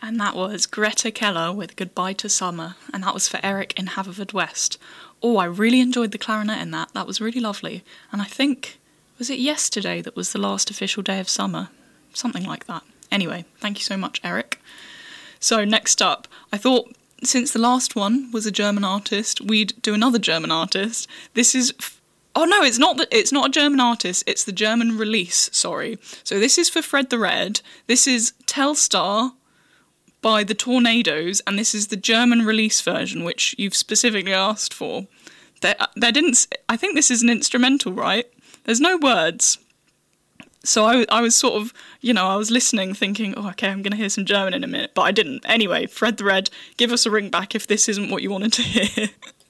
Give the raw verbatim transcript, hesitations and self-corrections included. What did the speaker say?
And that was Greta Keller with Goodbye to Summer, and that was for Eric in Haverfordwest. Oh, I really enjoyed the clarinet in that. That was really lovely. And I think, was it yesterday that was the last official day of summer? Something like that. Anyway, thank you so much, Eric. So next up, I thought since the last one was a German artist, we'd do another German artist. This is... F- oh no, it's not the, it's not a German artist, it's the German release, sorry. So this is for Fred the Red. This is Telstar by the Tornadoes, and this is the German release version, which you've specifically asked for. There, there didn't... I think this is an instrumental, right? There's no words. So I, I was sort of, you know, I was listening thinking, oh, okay, I'm going to hear some German in a minute, but I didn't. Anyway, Fred the Red, give us a ring back if this isn't what you wanted to hear.